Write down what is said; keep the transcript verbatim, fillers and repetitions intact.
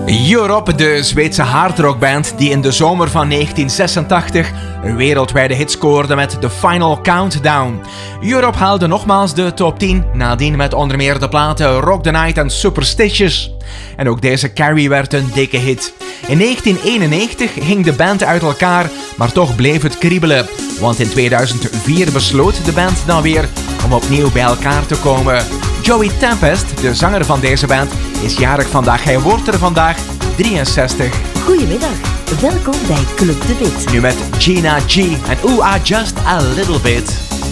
Europe, de Zweedse hardrockband die in de zomer van negentien zesentachtig een wereldwijde hit scoorde met The Final Countdown. Europe haalde nogmaals de top tien, nadien met onder meer de platen Rock the Night en Superstitious. En ook deze Carrie werd een dikke hit. In negentien eenennegentig ging de band uit elkaar, maar toch bleef het kriebelen. Want in tweeduizend vier besloot de band dan weer om opnieuw bij elkaar te komen. Joey Tempest, de zanger van deze band, is jarig vandaag. Hij wordt er vandaag drieënzestig. Goedemiddag, welkom bij Club de Wit. Nu met Gina G en Ooh, I Just A Little Bit.